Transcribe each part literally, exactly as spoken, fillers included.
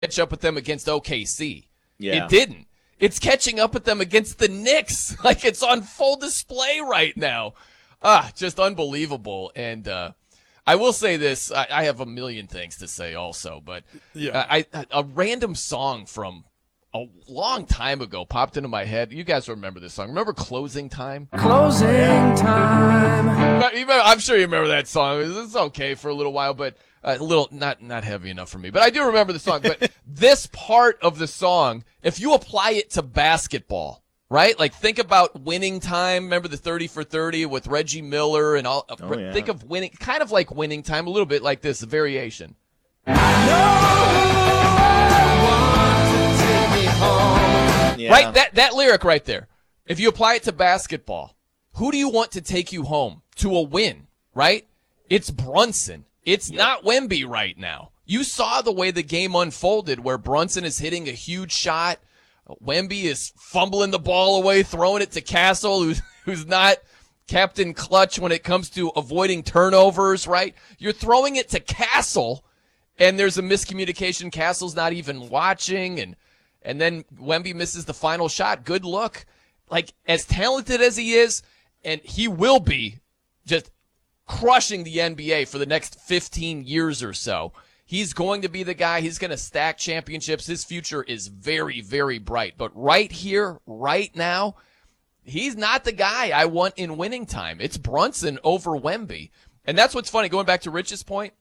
catch up with them against O K C. Yeah. It didn't. It's catching up with them against the Knicks. Like, it's on full display right now. Ah, just unbelievable. And uh, I will say this. I, I have a million things to say also, but yeah. I, I, a random song from a long time ago popped into my head. You guys remember this song. Remember Closing Time? Closing Time. I'm sure you remember that song. It's okay for a little while, but a little not not heavy enough for me. But I do remember the song. But this part of the song, if you apply it to basketball, right? Like, think about Winning Time. Remember the thirty for thirty with Reggie Miller and all. Oh, yeah. Think of winning, kind of like Winning Time, a little bit like this, a variation. Yeah. Right? That that lyric right there. If you apply it to basketball, who do you want to take you home to a win, right? It's Brunson. It's yep. not Wemby right now. You saw the way the game unfolded where Brunson is hitting a huge shot. Wemby is fumbling the ball away, throwing it to Castle, who's, who's not Captain Clutch when it comes to avoiding turnovers, right? You're throwing it to Castle, and there's a miscommunication. Castle's not even watching, and and then Wemby misses the final shot. Good look. Like, as talented as he is, and he will be just crushing the N B A for the next fifteen years or so. He's going to be the guy. He's going to stack championships. His future is very, very bright. But right here, right now, he's not the guy I want in Winning Time. It's Brunson over Wemby. And that's what's funny. Going back to Rich's point,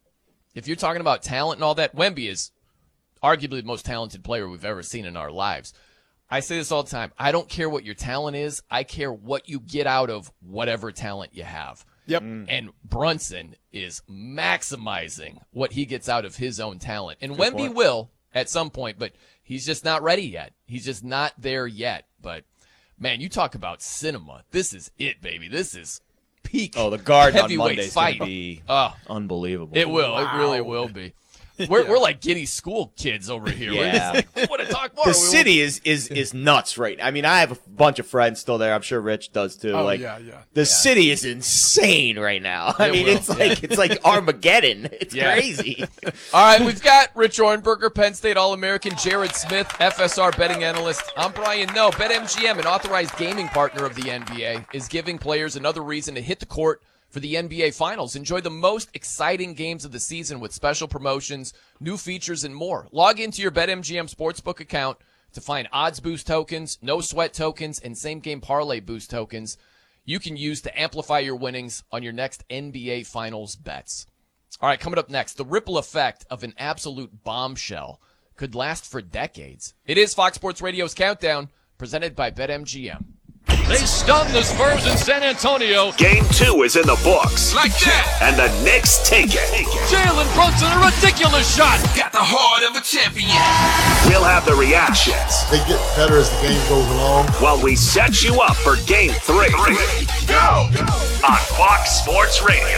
if you're talking about talent and all that, Wemby is arguably the most talented player we've ever seen in our lives. I say this all the time. I don't care what your talent is. I care what you get out of whatever talent you have. Yep. And Brunson is maximizing what he gets out of his own talent. And Good Wemby point. will at some point, but he's just not ready yet. He's just not there yet. But, man, you talk about cinema. This is it, baby. This is peak Oh, the Garden on heavyweight Monday's fight. going to be uh, unbelievable. It will. Wow. It really will be. We're Yeah. we're like giddy school kids over here. Yeah. We're just like, we want to talk more. The We city is, is, is nuts right now. I mean, I have a bunch of friends still there. I'm sure Rich does too. Oh, like, yeah, yeah. The Yeah. city is insane right now. I It mean, will. it's like it's like Armageddon. It's Yeah. crazy. All right, we've got Rich Orenberger, Penn State All-American, Jared Smith, F S R betting analyst. I'm Brian Noe. BetMGM, an authorized gaming partner of the N B A, is giving players another reason to hit the court for the N B A Finals. Enjoy the most exciting games of the season with special promotions, new features, and more. Log into your BetMGM Sportsbook account to find odds boost tokens, no sweat tokens, and same-game parlay boost tokens you can use to amplify your winnings on your next N B A Finals bets. All right, coming up next, the ripple effect of an absolute bombshell could last for decades. It is Fox Sports Radio's Countdown, presented by BetMGM. They stun the Spurs in San Antonio. Game two is in the books. Like that. And the Knicks take it. Jalen Brunson, a ridiculous shot. Got the heart of a champion. We'll have the reactions. They get better as the game goes along. While we set you up for game three. three. Go. Go. On Fox Sports Radio.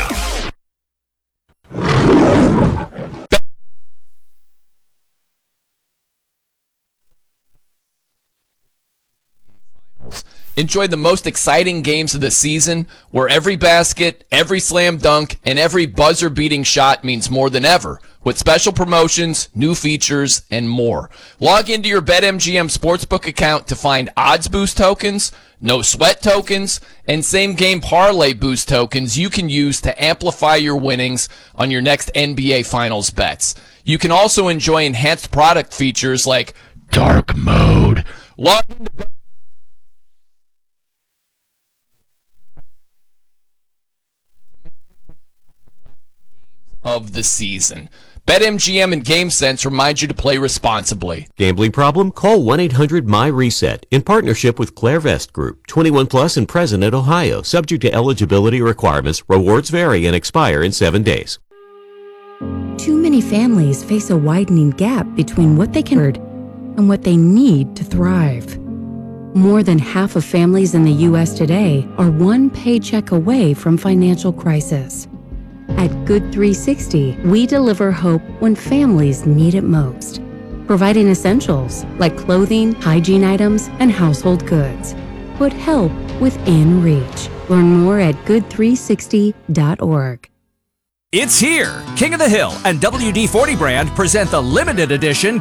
Enjoy the most exciting games of the season, where every basket, every slam dunk, and every buzzer-beating shot means more than ever, with special promotions, new features, and more. Log into your BetMGM Sportsbook account to find odds boost tokens, no sweat tokens, and same-game parlay boost tokens you can use to amplify your winnings on your next N B A Finals bets. You can also enjoy enhanced product features like dark mode. Log into of the season. BetMGM and GameSense remind you to play responsibly. Gambling problem? Call one eight hundred M Y reset in partnership with Clairvest Group. twenty-one plus and present in Ohio. Subject to eligibility requirements. Rewards vary and expire in seven days. Too many families face a widening gap between what they can afford and what they need to thrive. More than half of families in the U S today are one paycheck away from financial crisis. At Good three sixty, we deliver hope when families need it most, providing essentials like clothing, hygiene items, and household goods. Put help within reach. Learn more at good three sixty dot org. It's here! King of the Hill and W D forty brand present the limited edition